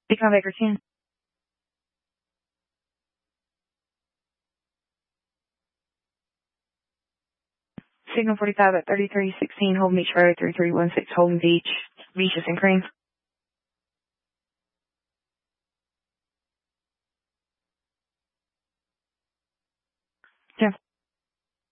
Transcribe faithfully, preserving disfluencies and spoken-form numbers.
Become Baker ten. Signal forty-five at thirty-three sixteen Holden Beach Road, three three one six Holden Beach, Beaches and Cream.